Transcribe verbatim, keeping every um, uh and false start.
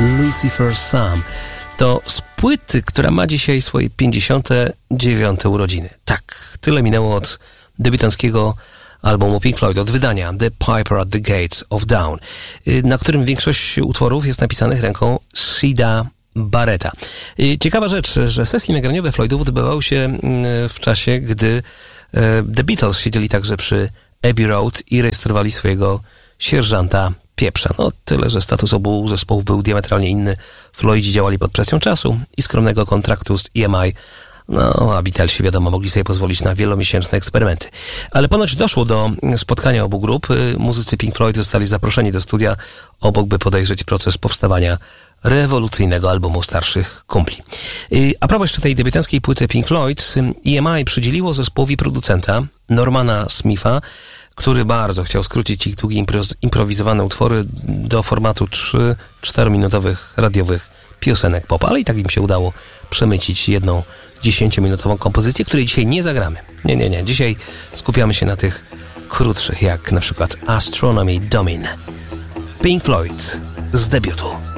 Lucifer Sam. To z płyty, która ma dzisiaj swoje pięćdziesiąte dziewiąte urodziny. Tak, tyle minęło od debiutanckiego albumu Pink Floyd, od wydania The Piper at the Gates of Dawn, na którym większość utworów jest napisanych ręką Sida Barretta. Ciekawa rzecz, że sesje nagraniowe Floydów odbywały się w czasie, gdy The Beatles siedzieli także przy Abbey Road i rejestrowali swojego sierżanta pieprza. No tyle, że status obu zespołów był diametralnie inny. Floydzi działali pod presją czasu i skromnego kontraktu z E M I. No, a Beatlesi, wiadomo, mogli sobie pozwolić na wielomiesięczne eksperymenty. Ale ponoć doszło do spotkania obu grup. Muzycy Pink Floyd zostali zaproszeni do studia obok, by podejrzeć proces powstawania rewolucyjnego albumu starszych kumpli. A propos jeszcze tej debiutanckiej płyty Pink Floyd, E M I przydzieliło zespołowi producenta Normana Smitha, który bardzo chciał skrócić ich długie improwizowane utwory do formatu trzy czterominutowych radiowych piosenek pop, ale i tak im się udało przemycić jedną dziesięciominutową kompozycję, której dzisiaj nie zagramy. Nie, nie, nie. Dzisiaj skupiamy się na tych krótszych, jak na przykład Astronomy Domine. Pink Floyd z debiutu.